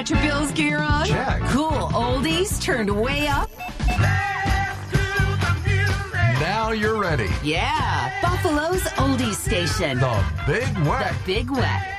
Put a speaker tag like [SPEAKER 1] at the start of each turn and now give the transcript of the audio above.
[SPEAKER 1] got your Bills gear on?
[SPEAKER 2] Check.
[SPEAKER 1] Cool oldies turned way up?
[SPEAKER 2] Now you're ready.
[SPEAKER 1] Yeah, Buffalo's oldies station.
[SPEAKER 2] The Big
[SPEAKER 1] The
[SPEAKER 2] Wet.
[SPEAKER 1] Big Wet.